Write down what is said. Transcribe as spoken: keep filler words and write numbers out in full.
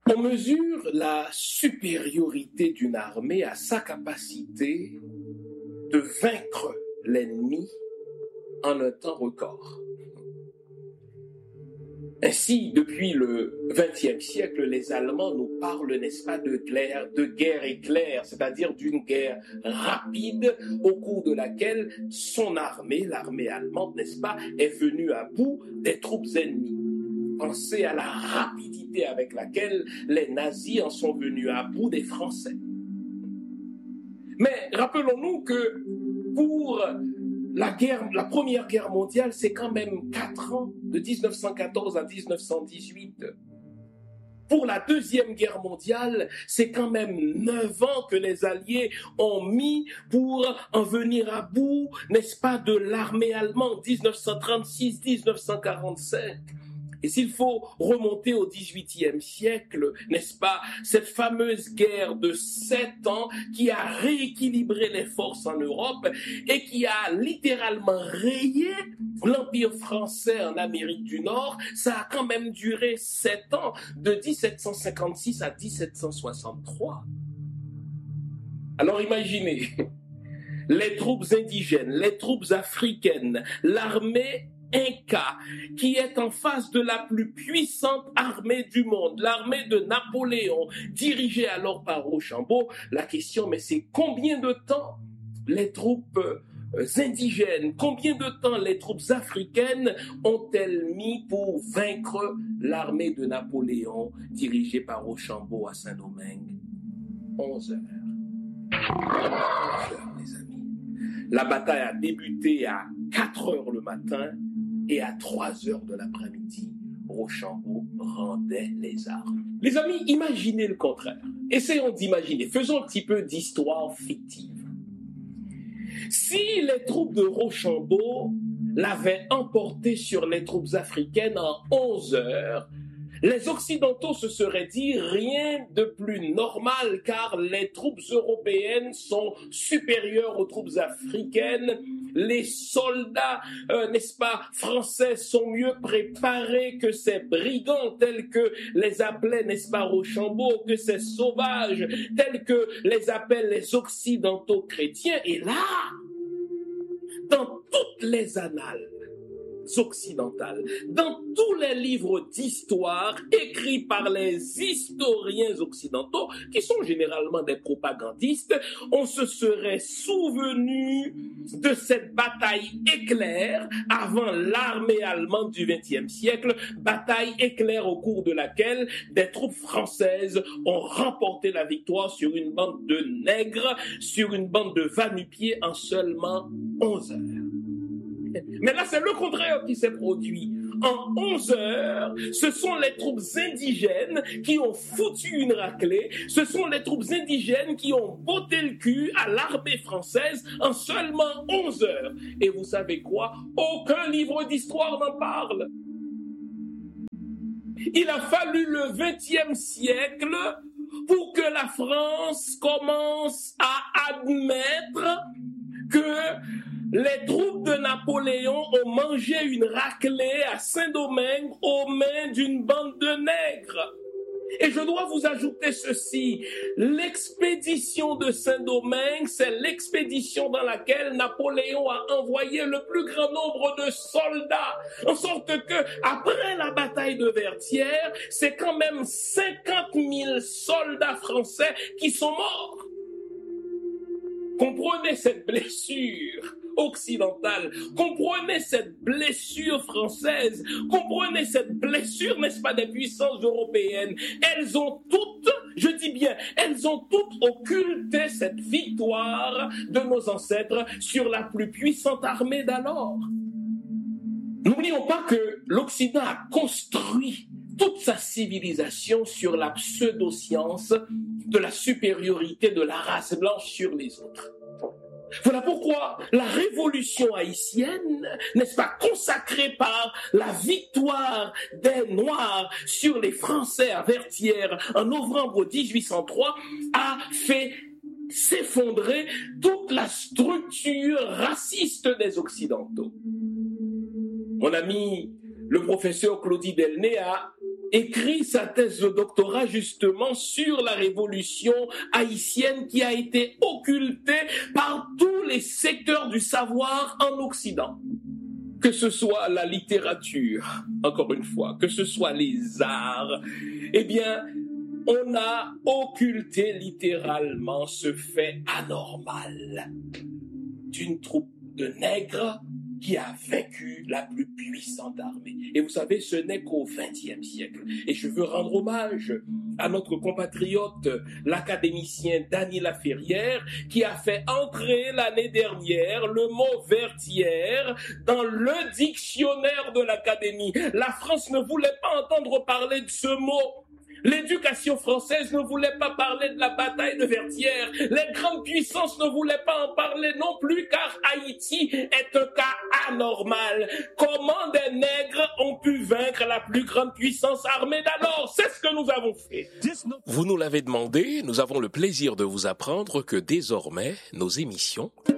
On mesure la supériorité d'une armée à sa capacité de vaincre l'ennemi en un temps record. Ainsi, depuis le vingtième siècle, les Allemands nous parlent, n'est-ce pas, de guerre, de guerre éclair, c'est-à-dire d'une guerre rapide au cours de laquelle son armée, l'armée allemande, n'est-ce pas, est venue à bout des troupes ennemies. Pensez à la rapidité avec laquelle les nazis en sont venus à bout des Français. Mais rappelons-nous que pour la guerre, la première guerre mondiale, c'est quand même quatre ans, de dix-neuf cent quatorze à dix-neuf cent dix-huit. Pour la deuxième guerre mondiale, c'est quand même neuf ans que les Alliés ont mis pour en venir à bout, n'est-ce pas, de l'armée allemande, dix-neuf cent trente-six à dix-neuf cent quarante-cinq. Et s'il faut remonter au dix-huitième siècle, n'est-ce pas, cette fameuse guerre de sept ans qui a rééquilibré les forces en Europe et qui a littéralement rayé l'Empire français en Amérique du Nord, ça a quand même duré sept ans, de dix-sept cent cinquante-six à dix-sept cent soixante-trois. Alors imaginez, les troupes indigènes, les troupes africaines, l'armée Inca, qui est en face de la plus puissante armée du monde, l'armée de Napoléon, dirigée alors par Rochambeau. La question, mais c'est combien de temps les troupes euh, indigènes, combien de temps les troupes africaines ont-elles mis pour vaincre l'armée de Napoléon, dirigée par Rochambeau à Saint-Domingue? onze heures. onze heures, les amis. La bataille a débuté à quatre heures le matin, et à trois heures de l'après-midi, Rochambeau rendait les armes. Les amis, imaginez le contraire. Essayons d'imaginer. Faisons un petit peu d'histoire fictive. Si les troupes de Rochambeau l'avaient emporté sur les troupes africaines en onze heures, les Occidentaux se seraient dit rien de plus normal car les troupes européennes sont supérieures aux troupes africaines. Les soldats, euh, n'est-ce pas, français sont mieux préparés que ces brigands tels que les appelait, n'est-ce pas, Rochambeau, que ces sauvages tels que les appellent les Occidentaux chrétiens. Et là, dans toutes les annales occidentales, dans tous les livres d'histoire écrits par les historiens occidentaux, qui sont généralement des propagandistes, on se serait souvenu de cette bataille éclair avant l'armée allemande du vingtième siècle, bataille éclair au cours de laquelle des troupes françaises ont remporté la victoire sur une bande de nègres, sur une bande de va-nu-pieds en seulement onze heures. Mais là, c'est le contraire qui s'est produit. En onze heures, ce sont les troupes indigènes qui ont foutu une raclée. Ce sont les troupes indigènes qui ont botté le cul à l'armée française en seulement onze heures. Et vous savez quoi? Aucun livre d'histoire n'en parle. Il a fallu le vingtième siècle pour que la France commence à admettre que les troupes de Napoléon ont mangé une raclée à Saint-Domingue aux mains d'une bande de nègres. Et je dois vous ajouter ceci, l'expédition de Saint-Domingue, c'est l'expédition dans laquelle Napoléon a envoyé le plus grand nombre de soldats, en sorte que, après la bataille de Vertières, c'est quand même cinquante mille soldats français qui sont morts. Comprenez cette blessure occidentale, comprenez cette blessure française, comprenez cette blessure, n'est-ce pas, des puissances européennes. Elles ont toutes, je dis bien, elles ont toutes occulté cette victoire de nos ancêtres sur la plus puissante armée d'alors. N'oublions pas que l'Occident a construit toute sa civilisation sur la pseudo-science de la supériorité de la race blanche sur les autres. Voilà pourquoi la révolution haïtienne, n'est-ce pas, consacrée par la victoire des Noirs sur les Français à Vertières en novembre dix-huit cent trois, a fait s'effondrer toute la structure raciste des Occidentaux. Mon ami, le professeur Claudie Delnay a écrit sa thèse de doctorat justement sur la révolution haïtienne qui a été occultée par tous les secteurs du savoir en Occident. Que ce soit la littérature, encore une fois, que ce soit les arts, eh bien, on a occulté littéralement ce fait anormal d'une troupe de nègres qui a vaincu la plus puissante armée. Et vous savez, ce n'est qu'au vingtième siècle. Et je veux rendre hommage à notre compatriote, l'académicien Dany Laferrière, qui a fait entrer l'année dernière le mot vertière dans le dictionnaire de l'Académie. La France ne voulait pas entendre parler de ce mot. L'éducation française ne voulait pas parler de la bataille de Vertières. Les grandes puissances ne voulaient pas en parler non plus, car Haïti est un cas anormal. Comment des nègres ont pu vaincre la plus grande puissance armée d'alors? C'est ce que nous avons fait. Vous nous l'avez demandé, nous avons le plaisir de vous apprendre que désormais, nos émissions